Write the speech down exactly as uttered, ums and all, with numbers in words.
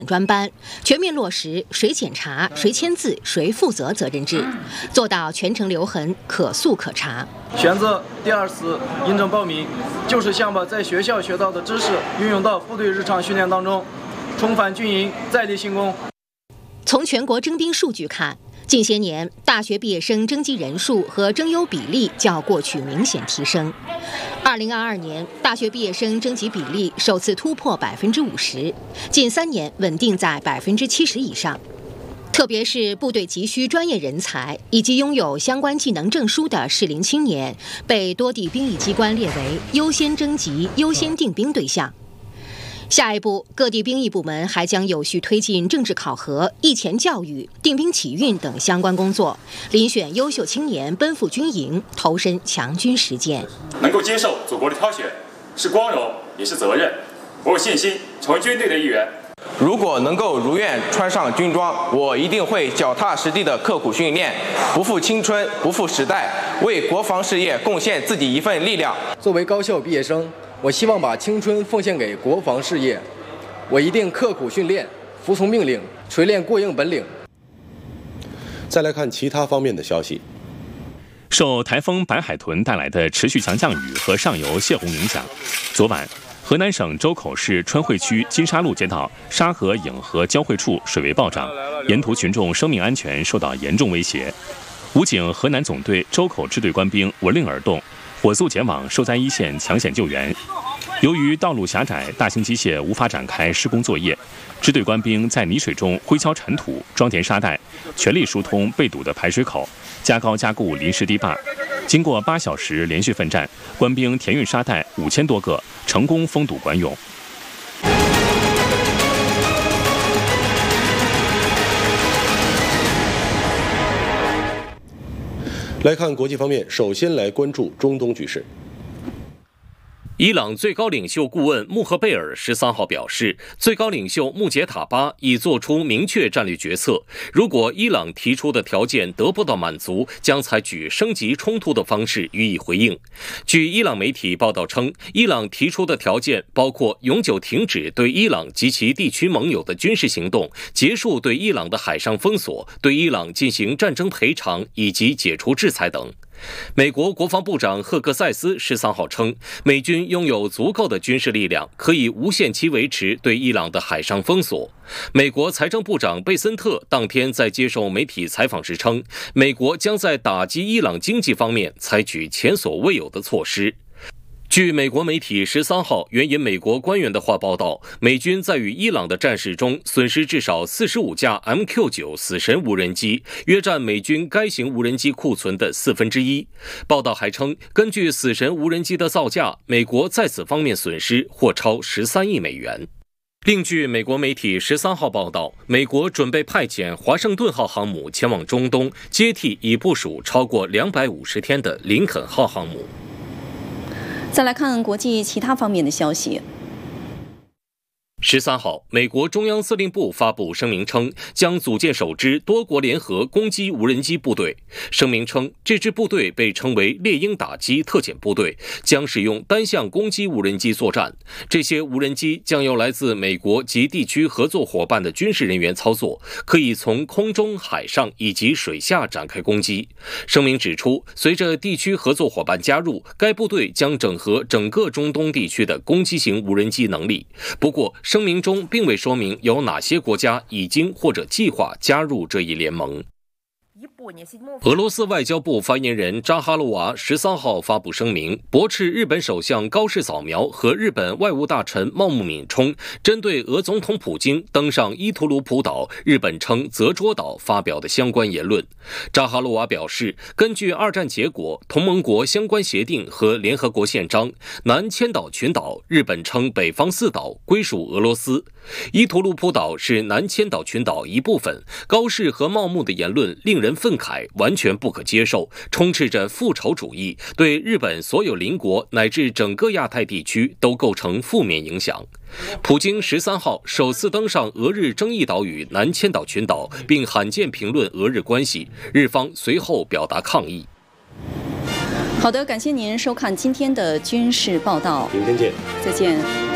专班，全面落实谁检查、谁签字、谁负责责任制，做到全程留痕、可溯可查。 选择第二次应征报名，就是想把在学校学到的知识运用到部队日常训练当中，重返军营，再立新功。 从全国征兵数据看，近些年大学毕业生征集人数和征优比例较过去明显提升。二零二二年，大学毕业生征集比例首次突破百分之五十，近三年稳定在百分之七十以上。特别是部队急需专业人才以及拥有相关技能证书的适龄青年，被多地兵役机关列为优先征集、优先定兵对象。下一步，各地兵役部门还将有序推进政治考核、役前教育、定兵启运等相关工作，遴选优秀青年奔赴军营，投身强军实践。 能够接受祖国的挑选，是光荣也是责任。我有信心成为军队的一员。 如果能够如愿穿上军装，我一定会脚踏实地的刻苦训练，不负青春，不负时代，为国防事业贡献自己一份力量。 作为高校毕业生，我希望把青春奉献给国防事业，我一定刻苦训练，服从命令，锤炼过硬本领。 再来看其他方面的消息。 受台风白海豚带来的持续强降雨和上游泄洪影响，昨晚河南省周口市春惠区金沙路街道沙河颍河交汇处水位暴涨，沿途群众生命安全受到严重威胁。武警河南总队周口支队官兵闻令而动，火速前往受灾一线抢险救援。由于道路狭窄，大型机械无法展开施工作业，支队官兵在泥水中挥锹铲土、装填沙袋，全力疏通被堵的排水口，加高加固临时堤坝。经过八小时连续奋战，官兵填运沙袋五千多个，成功封堵管涌。 来看国际方面，首先来关注中东局势。 伊朗最高领袖顾问穆赫贝尔十三号表示，最高领袖穆杰塔巴已做出明确战略决策，如果伊朗提出的条件得不到满足，将采取升级冲突的方式予以回应。据伊朗媒体报道称，伊朗提出的条件包括永久停止对伊朗及其地区盟友的军事行动，结束对伊朗的海上封锁，对伊朗进行战争赔偿以及解除制裁等。美国国防部长赫克塞斯十三号称，美军拥有足够的军事力量，可以无限期维持对伊朗的海上封锁。美国财政部长贝森特当天在接受媒体采访时称，美国将在打击伊朗经济方面采取前所未有的措施。据美国媒体十三号援引美国官员的话报道，美军在与伊朗的战事中损失至少四十五架 M Q 九 死神无人机，约占美军该型无人机库存的四分之一。报道还称，根据死神无人机的造价，美国在此方面损失或超十三亿美元。另据美国媒体十三号报道，美国准备派遣华盛顿号航母前往中东，接替已部署超过两百五十天的林肯号航母。 再来看国际其他方面的消息。 十三号，美国中央司令部发布声明称，将组建首支多国联合攻击无人机部队。声明称，这支部队被称为猎鹰打击特遣部队，将使用单向攻击无人机作战。这些无人机将由来自美国及地区合作伙伴的军事人员操作，可以从空中、海上以及水下展开攻击。声明指出，随着地区合作伙伴加入，该部队将整合整个中东地区的攻击型无人机能力。不过，声明中并未说明有哪些国家已经或者计划加入这一联盟。俄罗斯外交部发言人扎哈罗娃十三号发布声明，驳斥日本首相高市早苗和日本外务大臣茂木敏充针对俄总统普京登上伊图鲁普岛，日本称泽捉岛发表的相关言论。扎哈罗娃表示，根据二战结果、同盟国相关协定和联合国宪章，南千岛群岛日本称北方四岛归属俄罗斯，伊图鲁普岛是南千岛群岛一部分。高市和茂木的言论令人愤慨，完全不可接受，充斥着复仇主义，对日本所有邻国乃至整个亚太地区都构成负面影响。普京十三号首次登上俄日争议岛屿南千岛群岛，并罕见评论俄日关系，日方随后表达抗议。 好的，感谢您收看今天的军事报道， 明天见， 再见。